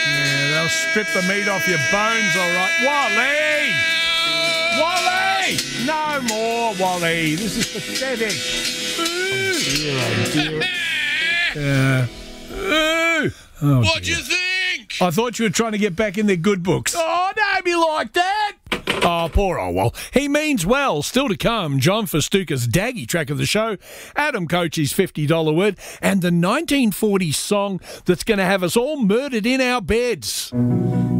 Yeah, they'll strip the meat off your bones, all right. Wally! Wally! No more, Wally. This is pathetic. Oh, What'd you think? I thought you were trying to get back in their good books. Oh, don't be like that. Oh, poor old Wal. He means well. Still to come, John Festuca's Daggy track of the show, Adam Coach's $50 word, and the 1940s song that's going to have us all murdered in our beds.